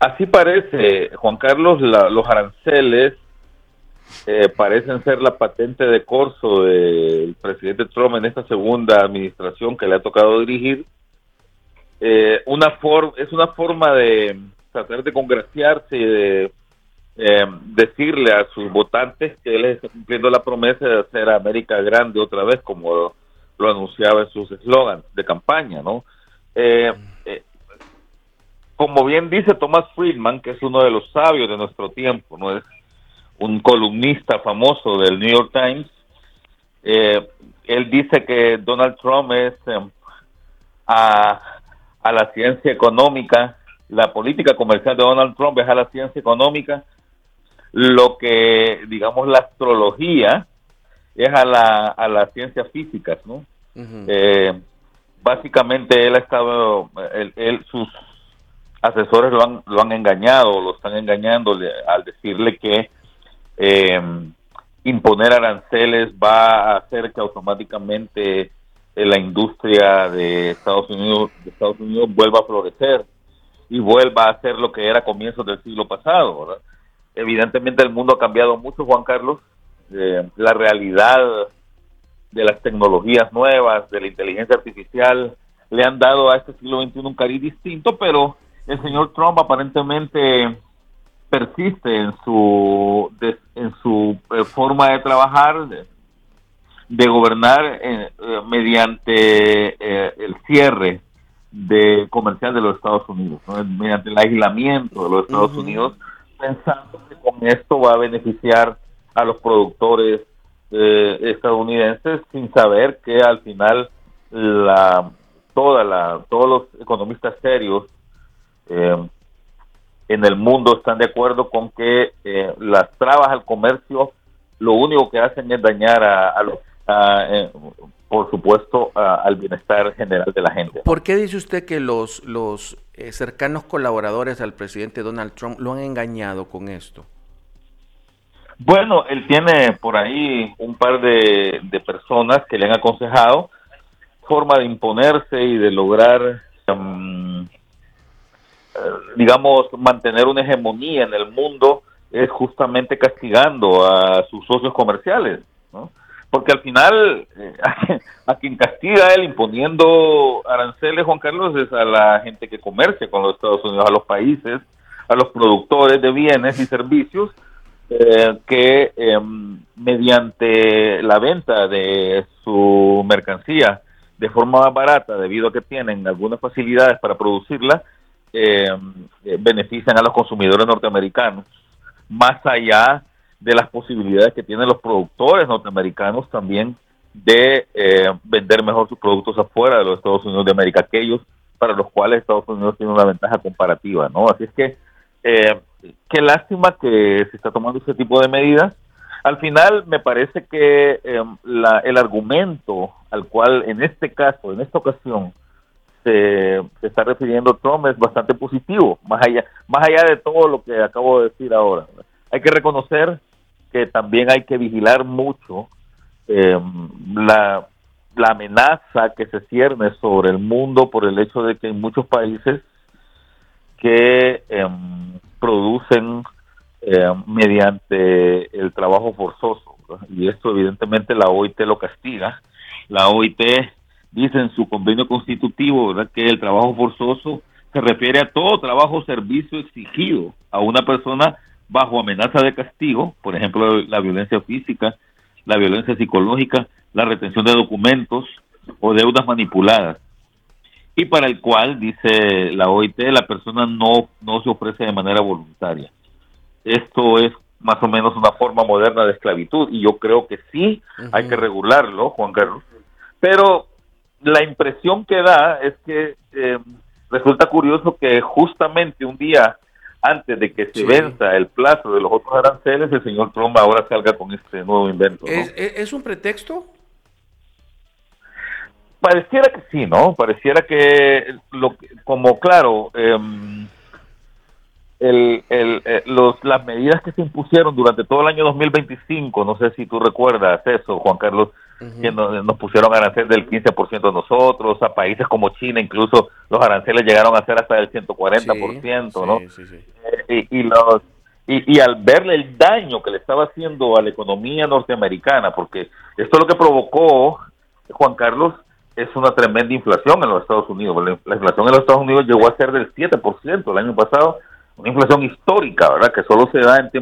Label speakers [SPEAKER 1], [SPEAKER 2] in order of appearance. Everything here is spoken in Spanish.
[SPEAKER 1] Así parece, Juan Carlos, los aranceles parecen ser la patente de corso del presidente Trump en esta segunda administración que le ha tocado dirigir. Es una forma de tratar de congraciarse y de decirle a sus votantes que él está cumpliendo la promesa de hacer a América grande otra vez, como lo anunciaba en sus eslogans de campaña, ¿no? Eh, eh, Como bien dice Thomas Friedman, que es uno de los sabios de nuestro tiempo, no es un columnista famoso del New York Times. eh, Él dice que Donald Trump es a, a la ciencia económica, la política comercial de Donald Trump es a la ciencia económica lo que, digamos, la astrología es a las ciencias físicas, ¿no?
[SPEAKER 2] Ujú.
[SPEAKER 1] Eh, Básicamente él ha estado, sus asesores lo han engañado, lo están engañando al decirle que eh, imponer aranceles va a hacer que automáticamente la industria de Estados Unidos vuelva a florecer y vuelva a ser lo que era a comienzos del siglo pasado, ¿verdad? Evidentemente el mundo ha cambiado mucho, Juan Carlos. La realidad de las tecnologías nuevas, de la inteligencia artificial, le han dado a este siglo XXI un cariz distinto, pero el señor Trump aparentemente persiste en su forma de trabajar, de gobernar mediante el cierre de comercial de los Estados Unidos, ¿no? Mediante el aislamiento de los Estados
[SPEAKER 2] Ujú.
[SPEAKER 1] Unidos, pensando que con esto va a beneficiar a los productores estadounidenses, sin saber que al final la todos los economistas serios eh, en el mundo están de acuerdo con que las trabas al comercio lo único que hacen es dañar por supuesto, al bienestar general de la gente, ¿no?
[SPEAKER 2] ¿Por qué dice usted que los cercanos colaboradores al presidente Donald Trump lo han engañado con esto?
[SPEAKER 1] Bueno, él tiene por ahí un par de personas que le han aconsejado forma de imponerse y de lograr, digamos, mantener una hegemonía en el mundo es justamente castigando a sus socios comerciales, ¿no? Porque al final, a quien castiga él imponiendo aranceles, Juan Carlos, es a la gente que comercia con los Estados Unidos, a los países, a los productores de bienes y servicios, que mediante la venta de su mercancía de forma más barata, debido a que tienen algunas facilidades para producirla, eh, benefician a los consumidores norteamericanos, más allá de las posibilidades que tienen los productores norteamericanos también de vender mejor sus productos afuera de los Estados Unidos de América, aquellos para los cuales Estados Unidos tiene una ventaja comparativa, ¿no? Así es que eh, qué lástima que se está tomando este tipo de medidas. Al final me parece que el argumento al cual en este caso, en esta ocasión, se está refiriendo Trump es bastante positivo, más allá de todo lo que acabo de decir ahora. Hay que reconocer que también hay que vigilar mucho eh, la, la amenaza que se cierne sobre el mundo por el hecho de que hay muchos países que producen mediante el trabajo forzoso, ¿verdad? Y esto evidentemente la OIT lo castiga. La OIT dice en su convenio constitutivo, ¿verdad?, que el trabajo forzoso se refiere a todo trabajo o servicio exigido a una persona bajo amenaza de castigo, por ejemplo, la violencia física, la violencia psicológica, la retención de documentos o deudas manipuladas, y para el cual, dice la OIT, la persona no se ofrece de manera voluntaria. Esto es más o menos una forma moderna de esclavitud, y yo creo que sí hay que
[SPEAKER 2] Ujú.
[SPEAKER 1] regularlo, Juan Carlos, pero la impresión que da es que resulta curioso que justamente un día antes de que se
[SPEAKER 2] Sí.
[SPEAKER 1] venza el plazo de los otros aranceles, el señor Trump ahora salga con este nuevo invento, ¿no?
[SPEAKER 2] ¿Es un pretexto?
[SPEAKER 1] Pareciera que sí, ¿no? Pareciera que, como claro, las medidas que se impusieron durante todo el año 2025, no sé si tú recuerdas eso, Juan Carlos, que nos pusieron arancel del 15% a nosotros, a países como China, incluso los aranceles llegaron a ser hasta del 140%, ¿no?
[SPEAKER 2] Sí.
[SPEAKER 1] Y al verle el daño que le estaba haciendo a la economía norteamericana, porque esto lo que provocó, Juan Carlos, es una tremenda inflación en los Estados Unidos. La inflación en los Estados Unidos llegó a ser del 7% el año pasado, una inflación histórica, ¿verdad? Que solo se da en tiempos